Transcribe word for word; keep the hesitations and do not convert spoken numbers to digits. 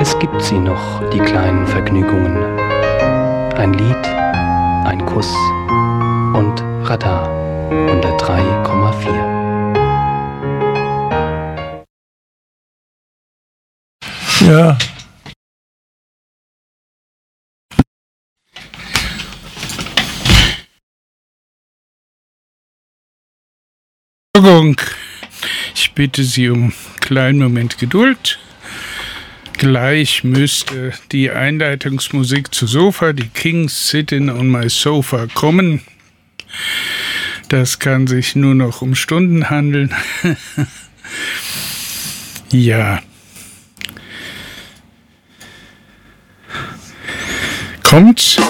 Es gibt sie noch, die kleinen Vergnügungen. Ein Lied, ein Kuss und Radar hundertdrei Komma vier. Ja. Entschuldigung, ich bitte Sie um einen kleinen Moment Geduld. Gleich müsste die Einleitungsmusik zu Sofa, die Kings Sitting on My Sofa, kommen. Das kann sich nur noch um Stunden handeln. Ja. Kommt's?